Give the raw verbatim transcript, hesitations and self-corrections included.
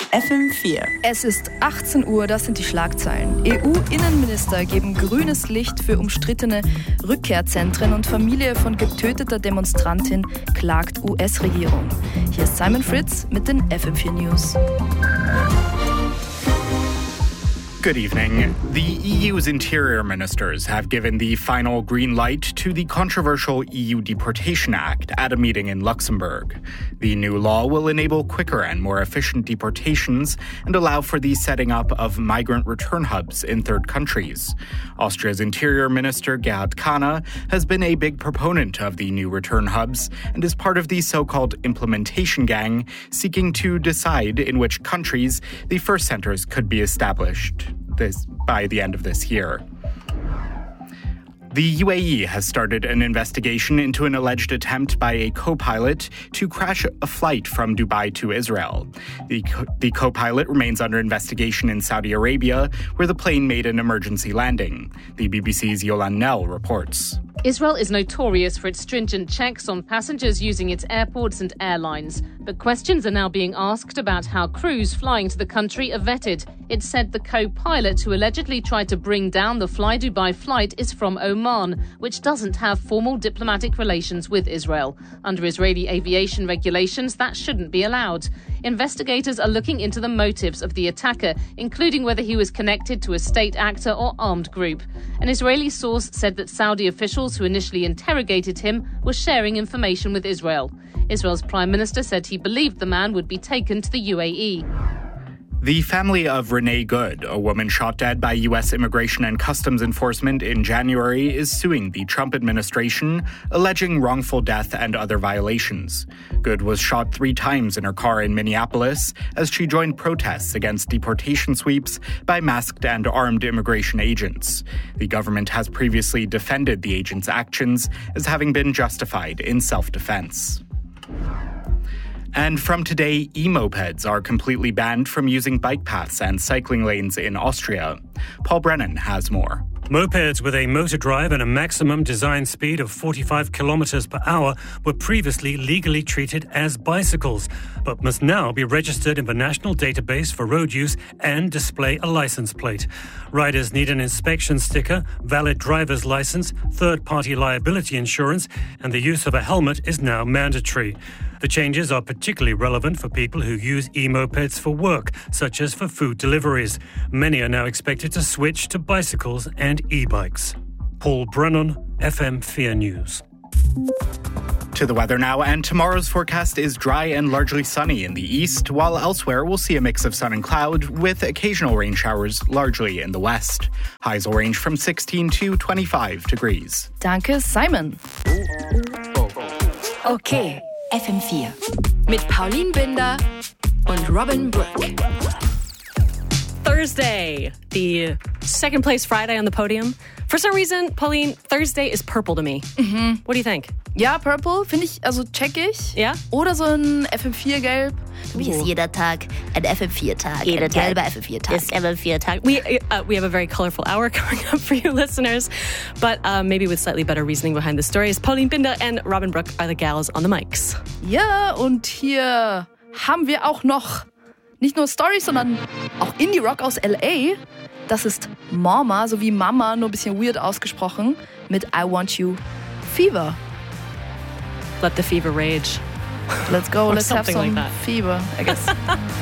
F M vier. Es ist achtzehn Uhr, das sind die Schlagzeilen. E U-Innenminister geben grünes Licht für umstrittene Rückkehrzentren und Familie von getöteter Demonstrantin klagt U S-Regierung. Hier ist Simon Fritz mit den F M vier News. Good evening. The E U's interior ministers have given the final green light to the controversial E U Deportation Act at a meeting in Luxembourg. The new law will enable quicker and more efficient deportations and allow for the setting up of migrant return hubs in third countries. Austria's Interior Minister Gerhard Kahner has been a big proponent of the new return hubs and is part of the so-called implementation gang seeking to decide in which countries the first centers could be established. This by the end of this year. The U A E has started an investigation into an alleged attempt by a co-pilot to crash a flight from Dubai to Israel. The, co- the co-pilot remains under investigation in Saudi Arabia, where the plane made an emergency landing. The B B C's Yolande Nell reports. Israel is notorious for its stringent checks on passengers using its airports and airlines. But questions are now being asked about how crews flying to the country are vetted. It said the co-pilot who allegedly tried to bring down the Fly Dubai flight is from Oman, which doesn't have formal diplomatic relations with Israel. Under Israeli aviation regulations, that shouldn't be allowed. Investigators are looking into the motives of the attacker, including whether he was connected to a state actor or armed group. An Israeli source said that Saudi officials who initially interrogated him were sharing information with Israel. Israel's Prime Minister said he believed the man would be taken to the U A E. The family of Renee Good, a woman shot dead by U S Immigration and Customs Enforcement in January, is suing the Trump administration, alleging wrongful death and other violations. Good was shot three times in her car in Minneapolis as she joined protests against deportation sweeps by masked and armed immigration agents. The government has previously defended the agents' actions as having been justified in self-defense. And from today, e-mopeds are completely banned from using bike paths and cycling lanes in Austria. Paul Brennan has more. Mopeds with a motor drive and a maximum design speed of forty-five kilometers per hour were previously legally treated as bicycles, but must now be registered in the national database for road use and display a license plate. Riders need an inspection sticker, valid driver's license, third-party liability insurance, and the use of a helmet is now mandatory. The changes are particularly relevant for people who use e-mopeds for work, such as for food deliveries. Many are now expected to switch to bicycles and e-bikes. Paul Brennan, F M four News. To the weather now, and tomorrow's forecast is dry and largely sunny in the east, while elsewhere we'll see a mix of sun and cloud with occasional rain showers largely in the west. Highs will range from sixteen to twenty-five degrees. Danke, Simon. Okay, F M vier. Mit Pauline Binder und Robin Brooke. Thursday, the second place Friday on the podium. For some reason, Pauline, Thursday is purple to me. Mhm. What do you think? Ja, Purple finde ich, also check ich. Ja? Oder so ein F M vier Gelb. Für mich ist jeder Tag ein F M vier Tag, Jeder ein Tag gelber F M vier Tag. Ist F M vier Tag. We, uh, we have a very colorful hour coming up for you listeners, but uh, maybe with slightly better reasoning behind the stories. Pauline Binder and Robin Brooke are the gals on the mics. Ja, und hier haben wir auch noch nicht nur Stories, sondern auch Indie-Rock aus L A. Das ist Mama, so wie Mama, nur ein bisschen weird ausgesprochen, mit I Want You Fever. Let the fever rage. Let's go, Or let's have something some like that. fever, I guess.